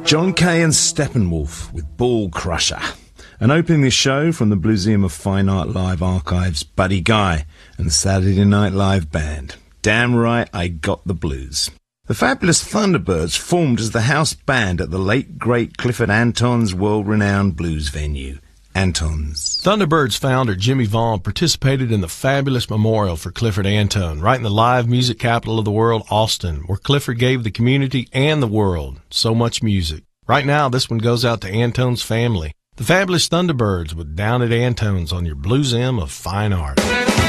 John Kay and Steppenwolf with Ball Crusher. And opening this show from the Blueseum of Fine Art Live archives, Buddy Guy and the Saturday Night Live Band. Damn right, I got the blues. The Fabulous Thunderbirds formed as the house band at the late great Clifford Anton's world-renowned blues venue, Anton's. Thunderbirds founder Jimmy Vaughn participated in the fabulous memorial for Clifford Anton, right in the live music capital of the world, Austin, where Clifford gave the community and the world so much music. Right now, this one goes out to Anton's family. The Fabulous Thunderbirds with Down at Anton's on your Blueseum of Fine Art.